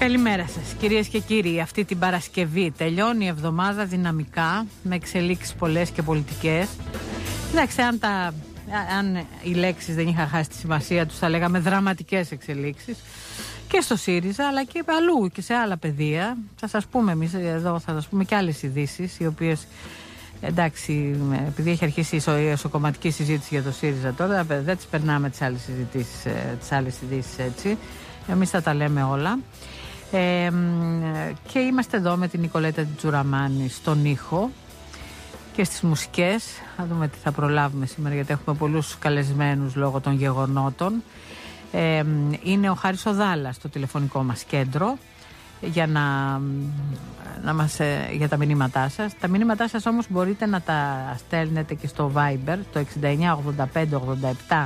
Καλημέρα σας κυρίες και κύριοι. Αυτή την Παρασκευή τελειώνει η εβδομάδα δυναμικά, με εξελίξεις πολλές και πολιτικές. Εντάξει, αν οι λέξεις δεν είχαν χάσει τη σημασία τους, θα λέγαμε δραματικές εξελίξεις και στο ΣΥΡΙΖΑ, αλλά και αλλού και σε άλλα πεδία. Θα σας πούμε εμείς εδώ, θα σας πούμε και άλλες ειδήσεις, οι οποίες, εντάξει, επειδή έχει αρχίσει η εσωκομματική συζήτηση για το ΣΥΡΙΖΑ τώρα, δεν τις περνάμε τις άλλες ειδήσεις έτσι. Εμείς θα τα λέμε όλα. Και είμαστε εδώ με την Νικολέτα Τζουραμάνη στον ήχο και στις μουσικές. Θα δούμε τι θα προλάβουμε σήμερα, γιατί έχουμε πολλούς καλεσμένους λόγω των γεγονότων. Είναι ο Χάρης ο Δάλλας στο τηλεφωνικό μας κέντρο για για τα μηνύματά σας. Τα μηνύματά σας όμως μπορείτε να τα στέλνετε και στο Viber, το 69 85 87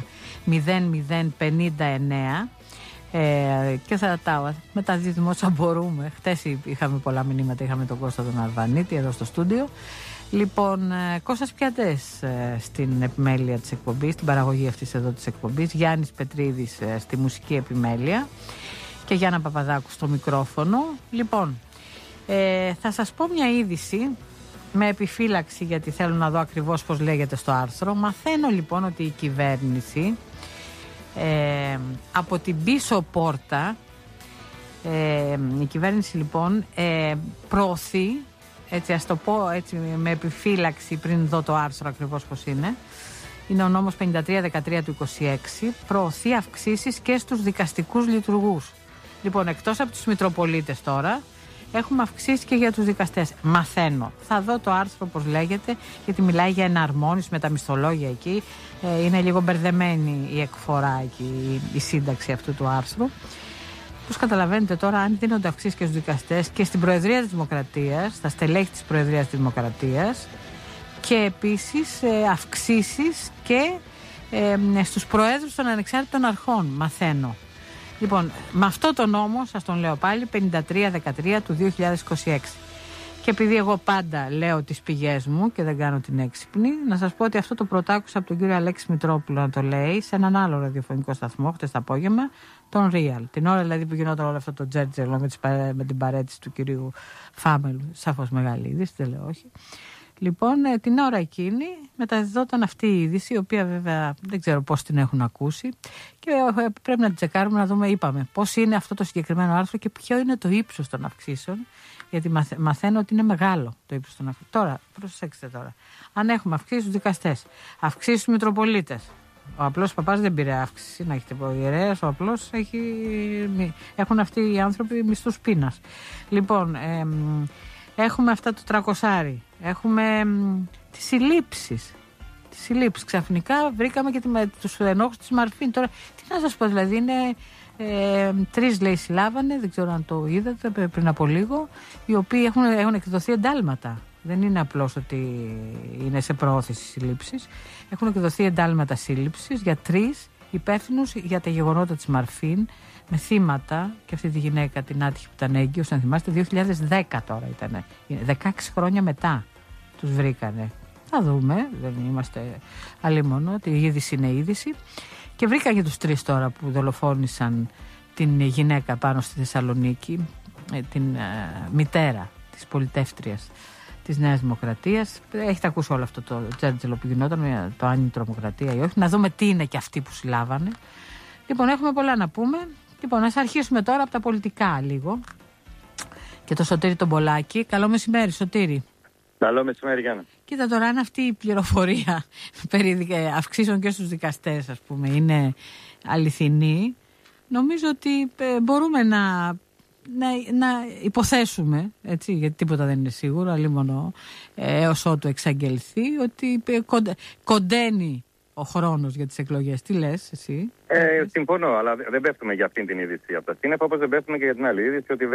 0059, και θα τα μεταδίδουμε όσο μπορούμε. Χτες είχαμε πολλά μηνύματα, είχαμε τον Κώστα τον Αρβανίτη εδώ στο στούντιο. Λοιπόν, Κώστας Πιατές στην επιμέλεια της εκπομπής, στην παραγωγή αυτής εδώ της εκπομπής, Γιάννης Πετρίδης στη μουσική επιμέλεια και Γιάννα Παπαδάκου στο μικρόφωνο. Λοιπόν, θα σας πω μια είδηση με επιφύλαξη, γιατί θέλω να δω ακριβώς πώς λέγεται στο άρθρο. Μαθαίνω λοιπόν ότι η κυβέρνηση από την πίσω πόρτα, η κυβέρνηση λοιπόν προωθεί, έτσι ας το πω έτσι με επιφύλαξη πριν δω το άρθρο ακριβώς πώς είναι ο νόμος 53-13 του 26, προωθεί αυξήσεις και στους δικαστικούς λειτουργούς. Λοιπόν, εκτός από τους Μητροπολίτες τώρα έχουμε αυξήσει και για τους δικαστές. Μαθαίνω. Θα δω το άρθρο πώς λέγεται, γιατί μιλάει για εναρμόνιση με τα μισθολόγια εκεί. Είναι λίγο μπερδεμένη η εκφορά εκεί, η σύνταξη αυτού του άρθρου. Πώς καταλαβαίνετε τώρα, αν δίνονται αυξήσεις και στους δικαστές και στην Προεδρία της Δημοκρατίας, στα στελέχη της Προεδρίας της Δημοκρατίας, και επίσης αυξήσεις και στους προέδρους των ανεξάρτητων αρχών. Μαθαίνω. Λοιπόν, με αυτό το νόμο, σας τον λέω πάλι, 53-13 του 2026. Και επειδή εγώ πάντα λέω τις πηγές μου και δεν κάνω την έξυπνη, να σας πω ότι αυτό το πρωτάκουσα από τον κύριο Αλέξη Μητρόπουλο να το λέει σε έναν άλλο ραδιοφωνικό σταθμό χτες το απόγευμα, τον Real. Την ώρα δηλαδή που γινόταν όλο αυτό το τζέρτζελο με την παρέτηση του κυρίου Φάμελου, σαφώς μεγάλη είδηση, δεν λέω όχι. Λοιπόν, την ώρα εκείνη μεταδιδόταν αυτή η είδηση, η οποία βέβαια δεν ξέρω πώς την έχουν ακούσει, και πρέπει να την τσεκάρουμε να δούμε, είπαμε, πώς είναι αυτό το συγκεκριμένο άρθρο και ποιο είναι το ύψος των αυξήσεων, γιατί μαθαίνω ότι είναι μεγάλο το ύψος των αυξήσεων. Τώρα, προσέξτε τώρα, αν έχουμε αυξήσεις στους δικαστές, αυξήσεις στους Μητροπολίτες, ο απλός παπάς δεν πήρε αύξηση, να έχετε πω, ιερέας, ο απλός έχουν αυτοί οι άνθρωποι μισθούς πείνας. Λοιπόν, έχουμε αυτά το 300, έχουμε τις συλλήψεις. Τις συλλήψεις. Ξαφνικά βρήκαμε και τους ενόχους της Μαρφίν. Τώρα, τι να σας πω, δηλαδή είναι 3 λέει συλλάβανε, δεν ξέρω αν το είδατε πριν από λίγο, οι οποίοι έχουν εκδοθεί εντάλματα. Δεν είναι απλώς ότι είναι σε προώθηση συλλήψεις. Έχουν εκδοθεί εντάλματα σύλληψης για 3 υπεύθυνους για τα γεγονότα της Μαρφίν, με θύματα και αυτή τη γυναίκα, την άτυχη που ήταν έγκυος, αν θυμάστε, 2010 τώρα ήταν. 16 χρόνια μετά τους βρήκανε. Θα δούμε, δεν είμαστε αλίμονο, ότι η είδηση είναι είδηση. Και βρήκαν και τους 3 τώρα που δολοφόνησαν την γυναίκα πάνω στη Θεσσαλονίκη, την μητέρα της πολιτεύτριας της Νέας Δημοκρατίας. Έχετε ακούσει όλο αυτό το τζέρτζελο που γινόταν, το αν είναι τρομοκρατία ή όχι. Να δούμε τι είναι και αυτοί που συλλάβανε. Λοιπόν, έχουμε πολλά να πούμε. Λοιπόν, ας αρχίσουμε τώρα από τα πολιτικά λίγο. Και το Σωτήρη τον Πολάκη. Καλό μεσημέρι, Σωτήρη. Καλό μεσημέρι, Γιάννα. Κοίτα τώρα, αν αυτή η πληροφορία περί αυξήσεων και στους δικαστές, ας πούμε, είναι αληθινή, νομίζω ότι μπορούμε να υποθέσουμε, έτσι, γιατί τίποτα δεν είναι σίγουρο, αλλήμωνο έως ότου εξαγγελθεί, ότι κοντένει ο χρόνος για τις εκλογές. Τι λες εσύ? Συμφωνώ, αλλά δεν πέφτουμε για αυτήν την είδηση από τα σύννεφα, όπως δεν πέφτουμε και για την άλλη είδηση ότι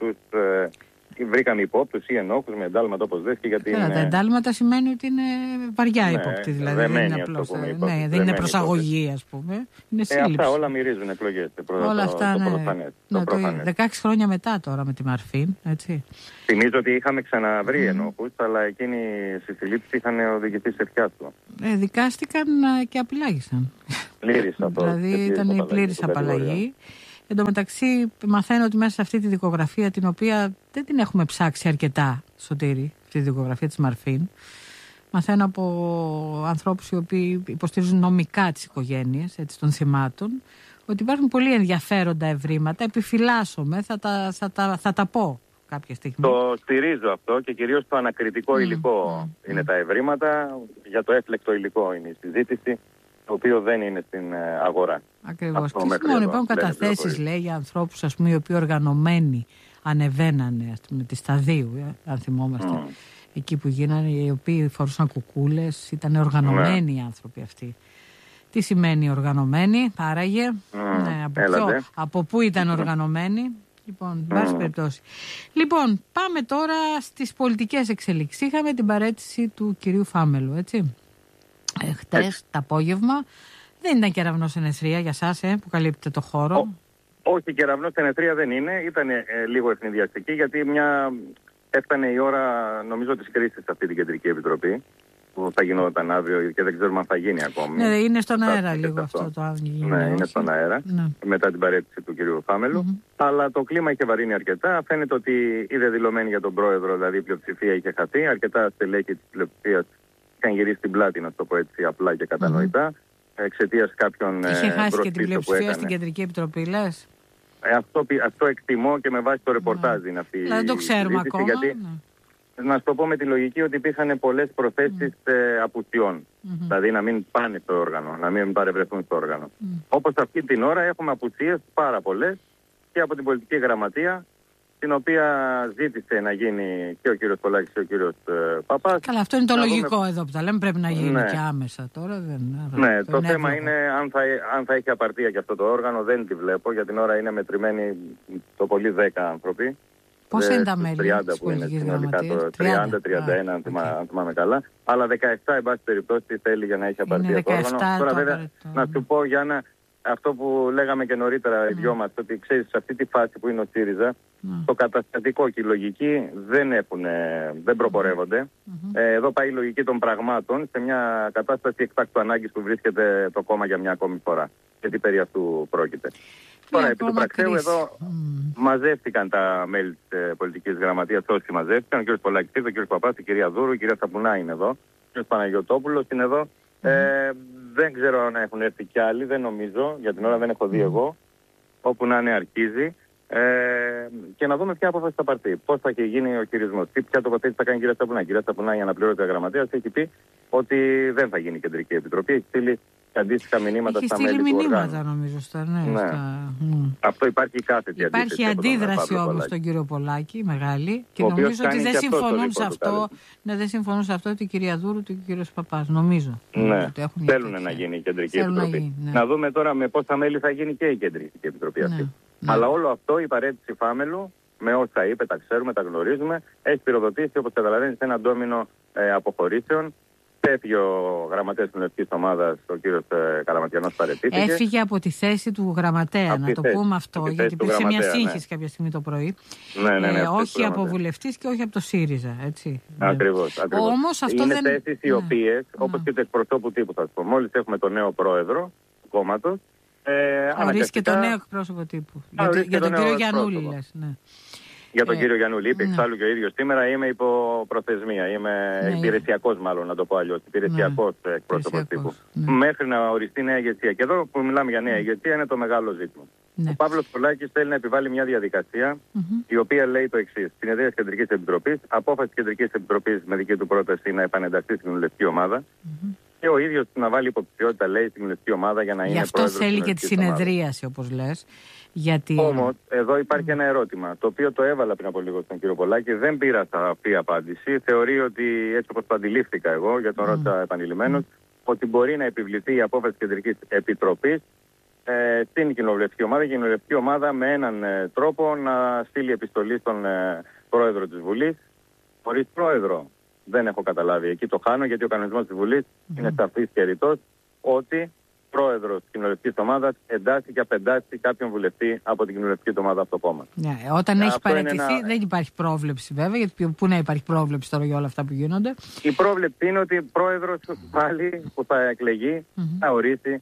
βρήκαμε υπόπτους ή ενόχους με εντάλματα, όπως δες, και για την... Τα εντάλματα σημαίνει ότι είναι βαριά υπόπτη, δηλαδή δεν είναι απλώς, δεν είναι προσαγωγή, ας πούμε, είναι σύλληψη. Αυτά όλα μυρίζουν εκλογές. Όλα αυτά, το 16 χρόνια μετά τώρα με τη Μαρφίν, έτσι. Θυμίζω ότι είχαμε ξαναβρει ενόχους, αλλά εκείνοι στη συλλήψη είχαν οδηγηθεί σε πιάτο. Δικάστηκαν και απειλάγησαν. Πλήρης αυτό. Δηλαδή ήταν η πλήρης απαλλαγή. Εν τω μεταξύ, μαθαίνω ότι μέσα σε αυτή τη δικογραφία, την οποία δεν την έχουμε ψάξει αρκετά, Σωτήρη, αυτή τη δικογραφία της Μαρφίν, μαθαίνω από ανθρώπους οι οποίοι υποστηρίζουν νομικά τις οικογένειες των θυμάτων, ότι υπάρχουν πολύ ενδιαφέροντα ευρήματα. Επιφυλάσσομαι, θα τα πω κάποια στιγμή. Το στηρίζω αυτό και κυρίως το ανακριτικό υλικό είναι τα ευρήματα. Για το έφλεκτο υλικό είναι η συζήτηση, το οποίο δεν είναι στην αγορά. Ακριβώς. Και μόνο υπάρχουν καταθέσεις, λέει, για ανθρώπους, ας πούμε, οι οποίοι οργανωμένοι ανεβαίνανε, ας πούμε, τη Σταδίου, αν θυμόμαστε. Εκεί που γίνανε, οι οποίοι φορούσαν κουκούλες, ήταν οργανωμένοι οι άνθρωποι αυτοί. Τι σημαίνει οργανωμένοι, άραγε, από πού ήταν οργανωμένοι. Λοιπόν, βάση περιπτώσει. Λοιπόν, πάμε τώρα στις πολιτικές εξελίξεις. Είχαμε την παραίτηση του κυρίου Φάμελου, έτσι. Χτες, το απόγευμα, δεν ήταν κεραυνοσενεθρία για σας, που καλύπτετε το χώρο. Όχι, κεραυνοσενεθρία δεν είναι. Ήταν λίγο ευνηδιαστική, γιατί έφτανε η ώρα, νομίζω, της κρίσης σε αυτή την Κεντρική Επιτροπή, που θα γινόταν αύριο και δεν ξέρουμε αν θα γίνει ακόμη. Ναι, είναι στον αέρα λίγο αυτό το αν γίνει. Ναι, είναι στον αέρα, μετά την παραίτηση του κυρίου Φάμελου. Αλλά το κλίμα είχε βαρύνει αρκετά. Φαίνεται ότι είδε δηλωμένη για τον πρόεδρο, δηλαδή η πλειοψηφία είχε χαθεί. Αρκετά στελέχη της πλειοψηφίας είχαν γυρίσει την πλάτη, να το πω έτσι απλά και κατανοητά, εξαιτίας κάποιων είχε χάσει και την πλειοψηφία στην Κεντρική Επιτροπή, λες. Αυτό εκτιμώ και με βάση το ρεπορτάζ είναι αυτή. Δεν το ξέρουμε ακόμα. Γιατί, να σου το πω με τη λογική ότι υπήρχαν πολλές προθέσεις απουσιών. Δηλαδή να μην πάνε στο όργανο, να μην παρευρεθούν στο όργανο. Όπως αυτή την ώρα έχουμε απουσίες πάρα πολλές και από την πολιτική γραμματεία, την οποία ζήτησε να γίνει και ο κύριος Πολάκης και ο κύριος Παπάς. Καλά, αυτό είναι το λογικό εδώ που τα λέμε, πρέπει να γίνει και άμεσα τώρα. Το θέμα είναι αν θα έχει απαρτία και αυτό το όργανο, δεν τη βλέπω. Για την ώρα είναι μετρημένοι το πολύ 10 άνθρωποι. Πόσα είναι τα μέλη 30 που είναι συνολικά, 30-31 αν θυμάμαι καλά. Αλλά 17 εν πάση περιπτώσει θέλει για να έχει απαρτία το όργανο. Τώρα βέβαια να σου πω, Γιάννα, αυτό που λέγαμε και νωρίτερα οι δυο μας, ότι ξέρεις, σε αυτή τη φάση που είναι ο ΣΥΡΙΖΑ, το καταστατικό και η λογική δεν προπορεύονται. Εδώ πάει η λογική των πραγμάτων σε μια κατάσταση εκτάκτου ανάγκης που βρίσκεται το κόμμα για μια ακόμη φορά. Γιατί περί αυτού πρόκειται. Τώρα, επί του πραξέου εδώ μαζεύτηκαν τα μέλη της πολιτικής γραμματείας, όσοι μαζεύτηκαν, ο κ. Πολάκης, ο κ. Παπάς, η κυρία Δούρου, η κυρία Σαπουνά είναι εδώ, ο κ. Παναγιωτόπουλος είναι εδώ. Δεν ξέρω αν έχουν έρθει κι άλλοι, δεν νομίζω, για την ώρα δεν έχω δει εγώ, όπου να είναι αρχίζει. Και να δούμε ποια απόφαση θα πάρθει. Πώς θα έχει γίνει ο χειρισμός. Ποια τοποθέτηση θα κάνει η κυρία Σαπουνά. Η κυρία Σαπουνά, για να πληρώνεται γραμματέας, έχει πει ότι δεν θα γίνει Κεντρική Επιτροπή. Έχει στείλει αντίστοιχα μηνύματα στα μέλη του οργάνου. Μηνύματα, νομίζω, Αυτό υπάρχει κάθετη αντίδραση. Υπάρχει αντίδραση όμως στον κύριο Πολάκη, μεγάλη. Και νομίζω ότι δεν συμφωνούν σε αυτό. Ναι, δεν συμφωνούν σε αυτό ότι η κυρία Δούρου και ο κύριος Παπάς. Νομίζω. Ναι, θέλουν να γίνει η Κεντρική Επιτροπή. Να δούμε τώρα με πόσα μέλη θα γίνει και η Κεντρική Επιτροπή αυτή. Αλλά όλο αυτό, η παραίτηση Φάμελου, με όσα είπε, τα ξέρουμε, τα γνωρίζουμε, έχει πυροδοτήσει, όπως καταλαβαίνεις, ένα ντόμινο αποχωρήσεων. Έφυγε ο γραμματέας της Κοινοβουλευτικής Ομάδας, ο κύριος Καλαματιανός, παραιτήθηκε. Έφυγε από τη θέση του γραμματέα, να το πούμε αυτό, γιατί υπήρξε μια σύγχυση κάποια στιγμή το πρωί. Όχι από βουλευτής και όχι από το ΣΥΡΙΖΑ, έτσι. Ακριβώς. Όμως αυτό είναι θέσεις οι οποίες, όπως και το εκπροσώπου τύπου, θα σου πω, μόλις έχουμε τον νέο πρόεδρο του κόμματος. Ορίστε το νέο εκπρόσωπο τύπου. Για τον κύριο Γιαννούλη, λες. Για τον κύριο Γιαννούλη, είπε εξάλλου και ο ίδιος σήμερα, είμαι υπό προθεσμία. Είμαι υπηρεσιακός, μάλλον να το πω αλλιώς. Υπηρεσιακός εκπρόσωπος τύπου. Μέχρι να οριστεί νέα ηγεσία. Και εδώ που μιλάμε για νέα ηγεσία είναι το μεγάλο ζήτημα. Ο Παύλος Πολάκης θέλει να επιβάλλει μια διαδικασία η οποία λέει το εξής. Συνεδρία της Κεντρικής Επιτροπής, απόφαση της Κεντρικής Επιτροπής με δική του πρόταση να επανενταχθεί στην κοινοβουλευτική ομάδα. Και ο ίδιος να βάλει υποψηφιότητα, λέει, στην κοινοβουλευτική ομάδα για να είναι πρόεδρος. Γι' αυτό θέλει και τη συνεδρίαση, όπως λες. Γιατί... Όμως, εδώ υπάρχει ένα ερώτημα, το οποίο το έβαλα πριν από λίγο στον κύριο Πολάκη. Δεν πήρα σαφή απάντηση. Θεωρεί ότι, έτσι όπως το αντιλήφθηκα εγώ, για τον ρώτησα επανειλημμένος, ότι μπορεί να επιβληθεί η απόφαση της Κεντρικής Επιτροπής στην κοινοβουλευτική ομάδα. Η κοινοβουλευτική ομάδα με έναν τρόπο να στείλει επιστολή στον πρόεδρο της Βουλής. Χωρίς πρόεδρο. Δεν έχω καταλάβει. Εκεί το χάνω, γιατί ο κανονισμός της Βουλής είναι σαφής και ρητός ότι πρόεδρος της κοινοβουλευτικής ομάδας εντάσσει και απεντάσει κάποιον βουλευτή από την κοινοβουλευτική ομάδα από το κόμμα. Όταν έχει παραιτηθεί, δεν υπάρχει πρόβλεψη βέβαια, γιατί πού να υπάρχει πρόβλεψη τώρα για όλα αυτά που γίνονται. Η πρόβλεψη είναι ότι πρόεδρος πάλι που θα εκλεγεί θα ορίσει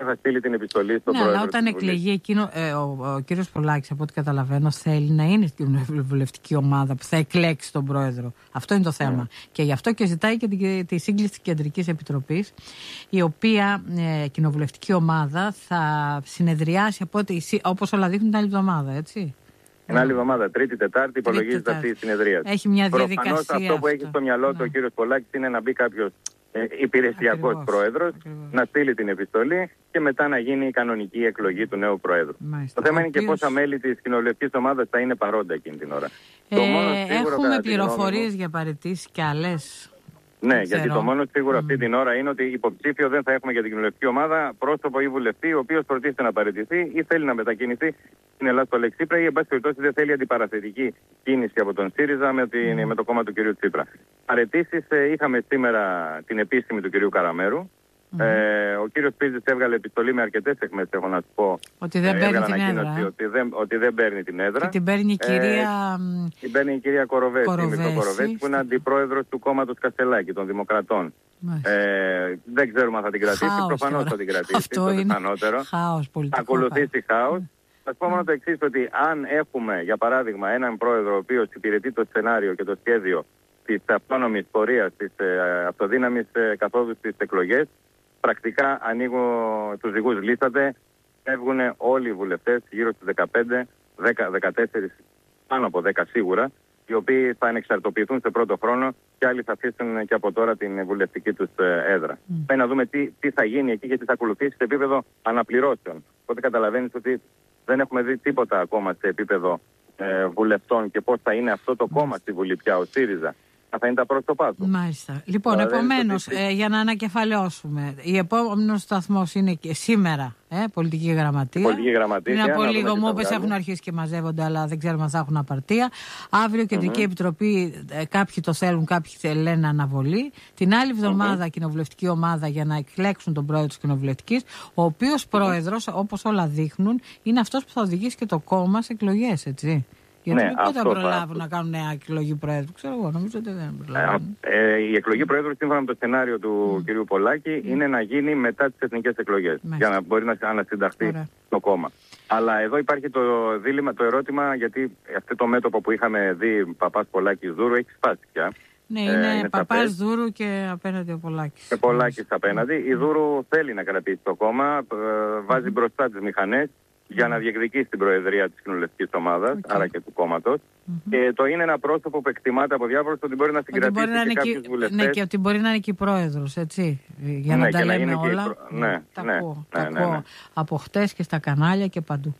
θα στείλει την επιστολή στον πρόεδρο. Αλλά όταν εκλεγεί εκείνο, ο κύριος Πολάκης, από ό,τι καταλαβαίνω, θέλει να είναι στην βουλευτική ομάδα που θα εκλέξει τον πρόεδρο. Αυτό είναι το θέμα. Και γι' αυτό και ζητάει και τη σύγκληση της Κεντρικής Επιτροπής, η οποία κοινοβουλευτική ομάδα θα συνεδριάσει όπως όλα δείχνουν την άλλη εβδομάδα, έτσι. Την άλλη εβδομάδα, Τρίτη, Τετάρτη, υπολογίζεται αυτή η συνεδρία. Έχει μια διαδικασία. Προφανώς αυτό που έχει στο μυαλό του ο κύριος Πολάκης είναι να μπει κάποιος υπηρεσιακός πρόεδρος, να στείλει την επιστολή και μετά να γίνει η κανονική εκλογή του νέου πρόεδρου. Το θέμα είναι και πόσα μέλη της κοινοβουλευτικής ομάδας θα είναι παρόντα εκείνη την ώρα. Έχουμε πληροφορίες για παραιτήσεις και άλλες. Ναι, γιατί το μόνο σίγουρο αυτή την ώρα είναι ότι υποψήφιο δεν θα έχουμε για την κοινοβουλευτική ομάδα πρόσωπο ή βουλευτή, ο οποίος προτίθεται να παραιτηθεί ή θέλει να μετακινηθεί στην Ελλάδα στο Λεξίπρα ή, εν πάση περιπτώσει, δεν θέλει αντιπαραθετική κίνηση από τον ΣΥΡΙΖΑ με το κόμμα του κ. Τσίπρα. Παραιτήσεις είχαμε σήμερα την επίσημη του κ. Καραμέρου. Ο κύριος Πίζης έβγαλε επιστολή με αρκετές εχμές, έχω να σου πω. Ότι δεν παίρνει την έδρα. Ότι δεν παίρνει την έδρα. Και την παίρνει η κυρία. Την παίρνει η κυρία Κοροβέση, που είναι αντιπρόεδρος του κόμματος Καστελάκη, των Δημοκρατών. Δεν ξέρουμε αν θα την κρατήσει. Προφανώς θα την κρατήσει. Αυτό είναι πιθανότερο. Χάος, πολιτικό. Ακολουθήσει χάος. Θα πω μόνο το εξής, ότι αν έχουμε, για παράδειγμα, έναν πρόεδρο ο οποίος υπηρετεί το σενάριο και το σχέδιο της αυτόνομης πορείας, της αυτοδύναμης καθόδου στις εκλογές, πρακτικά ανοίγω τους δικούς λύσατε, έβγουν όλοι οι βουλευτές γύρω στις 15, 14, πάνω από 10 σίγουρα, οι οποίοι θα ανεξαρτοποιηθούν σε πρώτο χρόνο και άλλοι θα αφήσουν και από τώρα την βουλευτική τους έδρα. Πρέπει να δούμε τι θα γίνει εκεί και τι θα ακολουθήσει σε επίπεδο αναπληρώσεων. Οπότε καταλαβαίνεις ότι δεν έχουμε δει τίποτα ακόμα σε επίπεδο βουλευτών και πώς θα είναι αυτό το κόμμα στη Βουλή πια, ο ΣΥΡΙΖΑ. Θα είναι τα πρόσωπά του. Μάλιστα. Λοιπόν, επομένως, για να ανακεφαλαιώσουμε, η επόμενο σταθμός είναι και σήμερα, πολιτική γραμματεία. Πολιτική γραμματεία. Πριν από λίγο μου είπες έχουν αρχίσει και μαζεύονται, αλλά δεν ξέρουμε αν θα έχουν απαρτία. Αύριο Κεντρική Επιτροπή, κάποιοι το θέλουν, κάποιοι λένε αναβολή. Την άλλη εβδομάδα κοινοβουλευτική ομάδα για να εκλέξουν τον πρόεδρο της κοινοβουλευτικής, ο οποίος πρόεδρος, όπως όλα δείχνουν, είναι αυτός που θα οδηγήσει και το κόμμα σε εκλογές, έτσι. Γιατί πότε θα προλάβουν να κάνουν νέα εκλογή πρόεδρου, ξέρω εγώ, νομίζω ότι δεν προλάβουν. Η εκλογή πρόεδρου, σύμφωνα με το σενάριο του κ. Πολάκη, είναι να γίνει μετά τις εθνικές εκλογές. Για να μπορεί να ανασυνταχθεί το κόμμα. Αλλά εδώ υπάρχει το δίλημμα, το ερώτημα, γιατί αυτό το μέτωπο που είχαμε δει, Παπάς Πολάκης Δούρου, έχει σπάσει πια. Ναι, είναι Παπάς Δούρου και απέναντι ο Πολάκης. Και Πολάκης απέναντι. Η Δούρου θέλει να κρατήσει το κόμμα, βάζει μπροστά τις μηχανές για να διεκδικήσει την προεδρία της κοινοβουλευτικής ομάδας, άρα και του κόμματος. Και το είναι ένα πρόσωπο που εκτιμάται από διάφορους ότι μπορεί να συγκρατήσει και κάποιους βουλευτές. Ναι, και ότι μπορεί να είναι και πρόεδρος, έτσι. Για να τα λέμε όλα. Τα ακούω από χτες και στα κανάλια και παντού.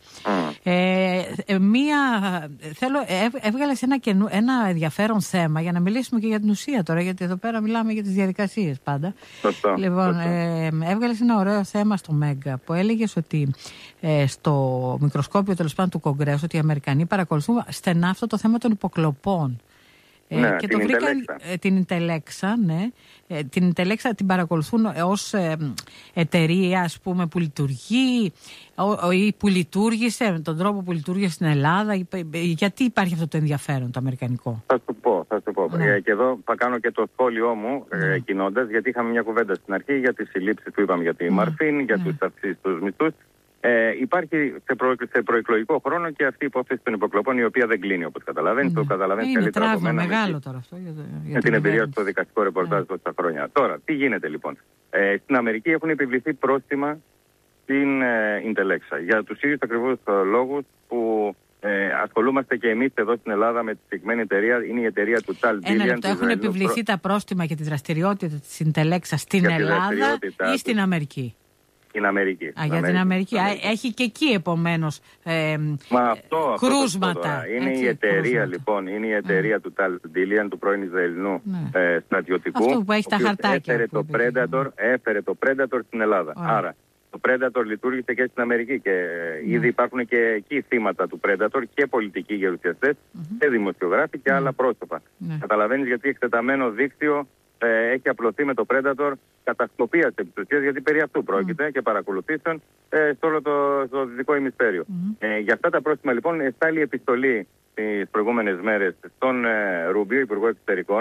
Έβγαλες ένα ενδιαφέρον θέμα για να μιλήσουμε και για την ουσία τώρα, γιατί εδώ πέρα μιλάμε για τις διαδικασίες πάντα. Λοιπόν, έβγαλες ένα ωραίο θέμα στο Μέγκα που έλεγες ότι στο μικροσκόπιο τέλος πάντων του Κογκρέσου ότι οι Αμερικανοί παρακολουθούν στενά αυτό το θέμα των υποκλοπών. Και το βρήκαν την Ιντελέξα, ναι. Την Ιντελέξα την παρακολουθούν ως εταιρεία, ας πούμε, που λειτουργεί ή που λειτουργήσε με τον τρόπο που λειτουργήσε στην Ελλάδα. Γιατί υπάρχει αυτό το ενδιαφέρον το αμερικανικό? Θα σου πω. Ναι. Και εδώ θα κάνω και το σχόλιο μου κοινώντας, γιατί είχαμε μια κουβέντα στην αρχή για τις συλλήψεις που είπαμε για τη Μαρφίν, για τους αυξήσεις τους μισθούς. Υπάρχει σε προεκλογικό χρόνο και αυτή η υπόθεση των υποκλοπών, η οποία δεν κλείνει, όπως καταλαβαίνεις. Το καταλαβαίνεις καλύτερα από μένα. Είναι μεγάλο τώρα αυτό. Με την εμπειρία στο δικαστικό ρεπορτάζ τόσα χρόνια. Τώρα, τι γίνεται λοιπόν? Στην Αμερική έχουν επιβληθεί πρόστιμα στην Ιντελέξα για τους ίδιους ακριβώς λόγους που ασχολούμαστε και εμείς εδώ στην Ελλάδα με τη συγκεκριμένη εταιρεία. Είναι η εταιρεία του Tal Billion. Έχουν επιβληθεί τα πρόστιμα για τη δραστηριότητα της Ιντελέξα στην Ελλάδα ή στην Αμερική? Στην Αμερική. Για την Αμερική. Έχει και εκεί επομένως κρούσματα. Είναι η εταιρεία λοιπόν, είναι η εταιρεία του Tal Billion, του πρώην Ισραηλινού στρατιωτικού. Αυτό που έχει τα χαρτάκια. Έφερε το Predator στην Ελλάδα. Άρα το Predator λειτουργήσε και στην Αμερική και ήδη υπάρχουν και εκεί θύματα του Predator και πολιτικοί γερουσιαστές και δημοσιογράφοι και άλλα πρόσωπα. Καταλαβαίνεις γιατί εκτεταμένο δίκτυο έχει απλωθεί με το Predator κατασκοπίας επί της ουσίας, γιατί περί αυτού πρόκειται και παρακολουθήσεων στο όλο το δυτικό ημισφαίριο. Για αυτά τα πρόστιμα λοιπόν εστάλει επιστολή τις προηγούμενες μέρες στον Ρούμπιο, Υπουργό Εξωτερικών,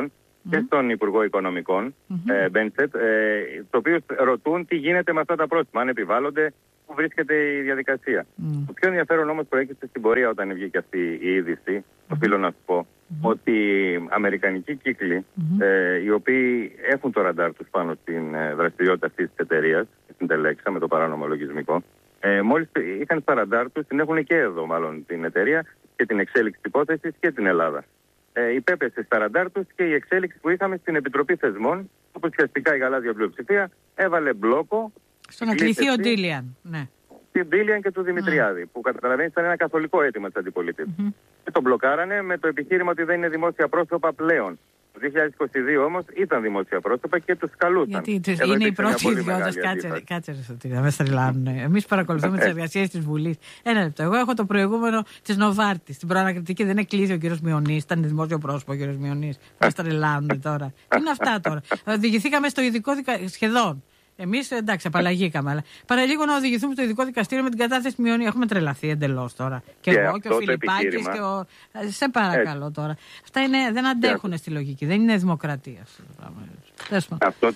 και στον Υπουργό Οικονομικών, Μπέντσετ, το οποίο ρωτούν τι γίνεται με αυτά τα πρόστιμα, αν επιβάλλονται, πού βρίσκεται η διαδικασία. Το πιο ενδιαφέρον όμως προέκυψε στην πορεία όταν βγήκε αυτή η είδηση, οφείλω να σου πω, ότι αμερικανικοί κύκλοι, οι οποίοι έχουν το ραντάρ τους πάνω στην δραστηριότητα αυτής της εταιρείας, στην Τελέξα με το παράνομο λογισμικό, μόλις είχαν στα ραντάρ τους, την έχουν και εδώ μάλλον την εταιρεία και την εξέλιξη της υπόθεσης και την Ελλάδα. Υπέπεσε στα ραντάρ τους και η εξέλιξη που είχαμε στην Επιτροπή Θεσμών, όπου ουσιαστικά η γαλάζια πλειοψηφία έβαλε μπλόκο. Στο να κληθεί ο Ντίλιαν. Ναι. Την Ντίλιαν και του Δημητριάδη, που καταλαβαίνει ήταν ένα καθολικό αίτημα της αντιπολίτευσης. Και τον μπλοκάρανε με το επιχείρημα ότι δεν είναι δημόσια πρόσωπα πλέον. Το 2022 όμως ήταν δημόσια πρόσωπα και τους καλούσαν. Γιατί είναι οι πρώτοι ιδιώτες. Κάτσε να με στρελάνουν. Εμείς παρακολουθούμε τις εργασίες της Βουλής. Ένα λεπτό. Εγώ έχω το προηγούμενο της Νοβάρτης. Στην προανακριτική δεν εκλείσει ο κύριος Μιονής. Ήταν δημόσιο πρόσωπο ο κύριος Μιονής. Με στρελάνουν τώρα. Τι είναι αυτά τώρα. Οδηγηθήκαμε στο ειδικό σχεδόν. Εμείς εντάξει, απαλλαγήκαμε. Αλλά παραλίγο να οδηγηθούμε στο ειδικό δικαστήριο με την κατάθεση Μιονή. Έχουμε τρελαθεί εντελώς τώρα. Και εγώ και ο Φιλιππάκης και ο. Σε παρακαλώ τώρα. Αυτά δεν αντέχουν στη λογική. Δεν είναι δημοκρατία. Αυτό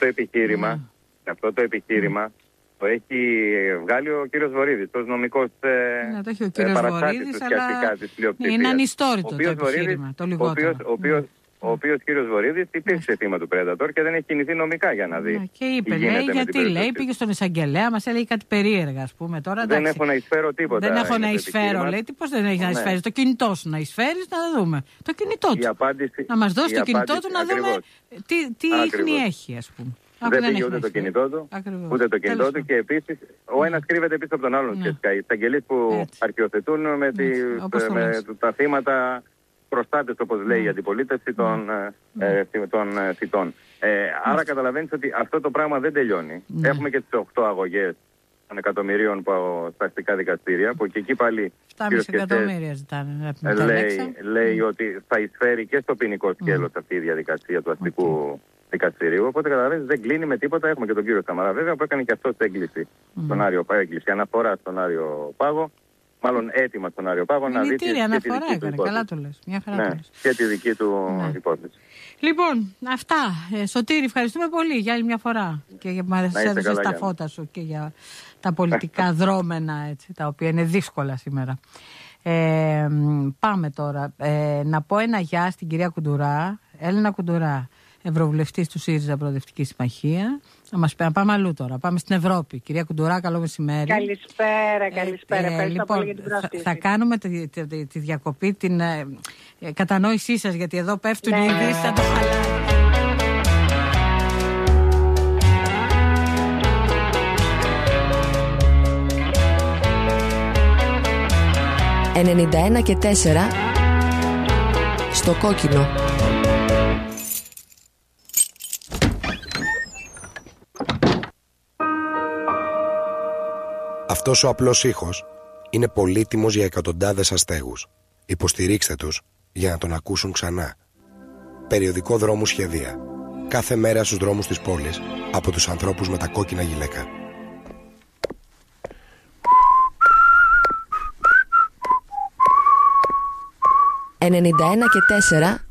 το επιχείρημα το έχει βγάλει ο κύριος Βορίδης, ως νομικός παραστάτης ουσιαστικά της πλειοψηφίας. Είναι ανιστόρητο το επιχείρημα, το λιγότερο. Ο οποίος κύριος Βορίδης υπήρξε θύμα του Predator και δεν έχει κινηθεί νομικά για να δει. Και είπε, λέει, γιατί λέει, πήγε στον εισαγγελέα, μας έλεγε κάτι περίεργα, ας πούμε. Τώρα, δεν έχω να εισφέρω τίποτα. Δεν έχω να εισφέρω, λέει. Πώς δεν έχει να εισφέρει? Το κινητό σου να εισφέρεις, να δούμε. Το κινητό του. Να μας δώσει το κινητό του να δούμε τι ίχνη έχει, ας πούμε. Δεν πήγε ούτε το κινητό του, ούτε το κινητό του και επίσης ο ένας κρύβεται πίσω από τον άλλον. Οι εισαγγελείς που αρχιοθετούν με τα θύματα. Προστάτες, όπως λέει η αντιπολίτευση των θητών. Άρα καταλαβαίνεις ότι αυτό το πράγμα δεν τελειώνει. Έχουμε και τις 8 αγωγές των εκατομμυρίων στα αστικά δικαστήρια, που και εκεί πάλι 7,5 εκατομμύρια ζητάνε. Λέει ότι θα εισφέρει και στο ποινικό σκέλος αυτή η διαδικασία του αστικού δικαστηρίου. Οπότε καταλαβαίνεις δεν κλείνει με τίποτα. Έχουμε και τον κύριο Σαμαρά βέβαια που έκανε και αυτός έγκληση στον Άριο Πάγο, αναφορά στον Άριο Πάγο. Μάλλον έτοιμα στον Άριο Πάγο να δει αναφορά έκανε, καλά το λες. Μια χαρά το λες. Και τη δική του υπόθεση. Λοιπόν, αυτά. Σωτήρη, ευχαριστούμε πολύ για άλλη μια φορά και για που μας έδωσες τα φώτα σου και για τα πολιτικά δρόμενα, έτσι, τα οποία είναι δύσκολα σήμερα. Πάμε τώρα. Να πω ένα γεια στην κυρία Κουντουρά, Έλληνα Κουντουρά, Ευρωβουλευτής του ΣΥΡΙΖΑ Προοδευτική Συμμαχία. Να πάμε αλλού τώρα. Πάμε στην Ευρώπη. Κυρία Κουντουρά, καλό μεσημέρι. Καλησπέρα. Ευχαριστώ λοιπόν, πολύ για την πρόσκληση. Θα κάνουμε τη διακοπή, την κατανόησή σας, γιατί εδώ πέφτουν οι ειδήσεις σαν το χαλάρι. 91 και 4 στο κόκκινο. Αυτός ο απλός ήχος είναι πολύτιμος για εκατοντάδες αστέγους. Υποστηρίξτε τους για να τον ακούσουν ξανά. Περιοδικό Δρόμου Σχεδία. Κάθε μέρα στους δρόμους της πόλης από τους ανθρώπους με τα κόκκινα γυλαίκα. «91 και 4